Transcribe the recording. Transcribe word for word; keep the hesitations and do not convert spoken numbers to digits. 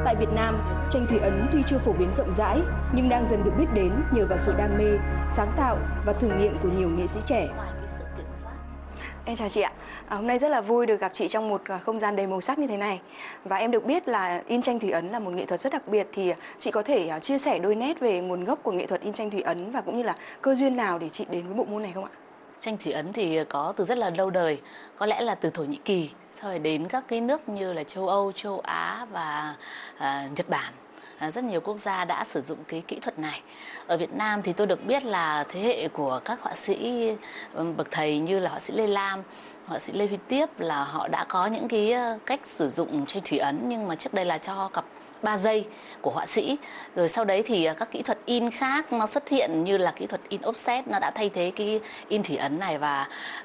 Tại Việt Nam, tranh thủy ấn tuy chưa phổ biến rộng rãi nhưng đang dần được biết đến nhờ vào sự đam mê, sáng tạo và thử nghiệm của nhiều nghệ sĩ trẻ. Em chào chị ạ. À, hôm nay rất là vui được gặp chị trong một không gian đầy màu sắc như thế này. Và em được biết là in tranh thủy ấn là một nghệ thuật rất đặc biệt, thì chị có thể chia sẻ đôi nét về nguồn gốc của nghệ thuật in tranh thủy ấn và cũng như là cơ duyên nào để chị đến với bộ môn này không ạ? Tranh thủy ấn thì có từ rất là lâu đời, có lẽ là từ Thổ Nhĩ Kỳ, sau rồi đến các cái nước như là châu Âu, châu Á và à, Nhật Bản. À, rất nhiều quốc gia đã sử dụng cái kỹ thuật này. Ở Việt Nam thì tôi được biết là thế hệ của các họa sĩ bậc thầy như là họa sĩ Lê Lam, họa sĩ Lê Huy Tiếp là họ đã có những cái cách sử dụng tranh thủy ấn, nhưng mà trước đây là cho cặp ba giây của họa sĩ. Rồi sau đấy thì các kỹ thuật in khác nó xuất hiện như là kỹ thuật in offset, nó đã thay thế cái in thủy ấn này, và